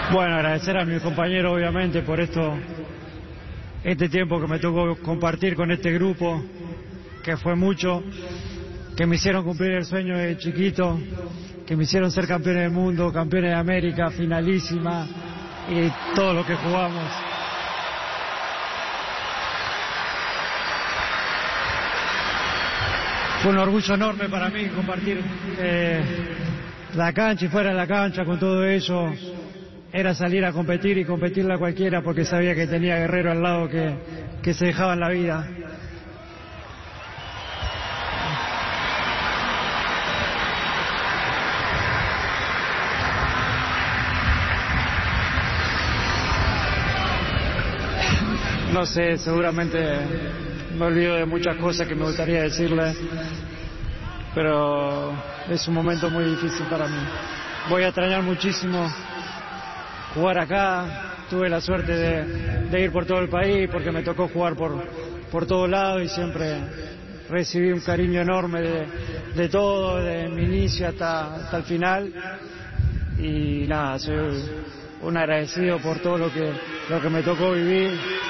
Bueno, agradecer a mi compañero obviamente por este tiempo que me tocó compartir con este grupo, que fue mucho, que me hicieron cumplir el sueño de chiquito, que me hicieron ser campeones del mundo, campeones de América, finalísima y todo lo que jugamos. Fue un orgullo enorme para mí compartir la cancha y fuera de la cancha con todo eso. Era salir a competir y competirla a cualquiera porque sabía que tenía guerreros al lado que se dejaban la vida. No sé, seguramente me olvido de muchas cosas que me gustaría decirle, pero es un momento muy difícil para mí. Voy a extrañar muchísimo jugar acá. Tuve la suerte de ir por todo el país porque me tocó jugar por todos lados y siempre recibí un cariño enorme de todo, de mi inicio hasta el final. Y nada, soy un agradecido por todo lo que me tocó vivir.